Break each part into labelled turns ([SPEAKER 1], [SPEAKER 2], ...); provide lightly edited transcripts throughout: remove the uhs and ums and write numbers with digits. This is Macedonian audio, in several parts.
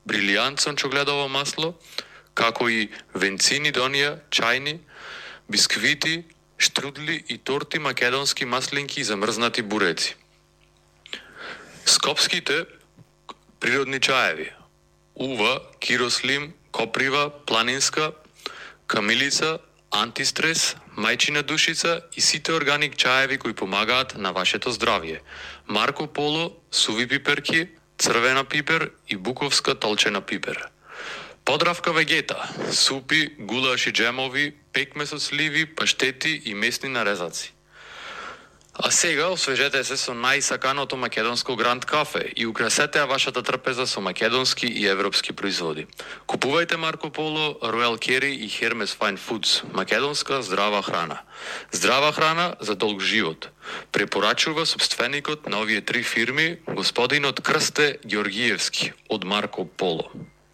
[SPEAKER 1] брилијант сончогледово масло, како и венцини донија, чајни, бисквити, штрудли и торти македонски маслинки и замрзнати буреци. Скопските природни чаеви: ува, кирослим, коприва, планинска, камилица, антистрес, мајчина душица и сите органик чаеви кои помагаат на вашето здравје. Марко Поло, суви пиперки, црвена пипер и буковска толчена пипер. Подравка вегета: супи, гулаш и джемови, пекмес од сливи, паштети и месни нарезаци. А сега освежете се со најсаканото македонско Гранд Кафе и украсете ја вашата трпеза со македонски и европски производи. Купувајте Марко Поло, Роял Кери и Хермес Файн Фудс, македонска здрава храна. Здрава храна за долг живот. Препорачува собственикот на овие три фирми, господинот Крсте Георгиевски од Марко Поло.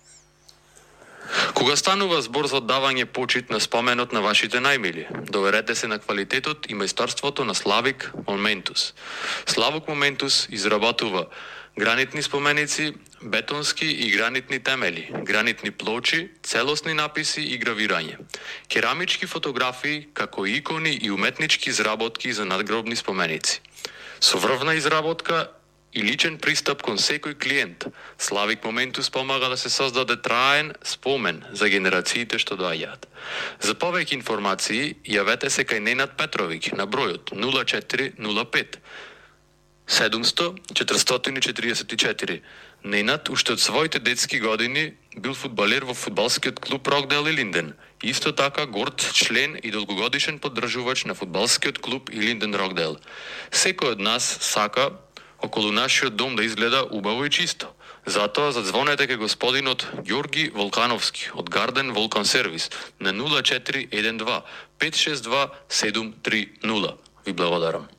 [SPEAKER 1] Кога станува збор за оддавање почит на споменот на вашите најмили, доверете се на квалитетот и мајсторството на Славик Моментус. Славик Моментус изработува гранитни споменици, бетонски и гранитни темели, гранитни плочи, целосни написи и гравирање, керамички фотографии, како и икони и уметнички изработки за надгробни споменици. Со врвна изработка и личен пристап кон секој клиент, Славик Моментус помага да се создаде траен спомен за генерациите што доаѓаат. За повеќе информации, јавете се кај Ненад Петровиќ на бројот 0405 700 444. Ненад уште од своите детски години бил фудбалер во фудбалскиот клуб Рокдел и Линден. Исто така горд член и долгогодишен поддржувач на фудбалскиот клуб и Линден Рокдел. Секој од нас сака околу нашиот дом да изгледа убаво и чисто. Затоа задзвонете кај господинот Ѓорги Волкановски од Гарден Волкан Сервис на 0412 562 730. Ви благодарам.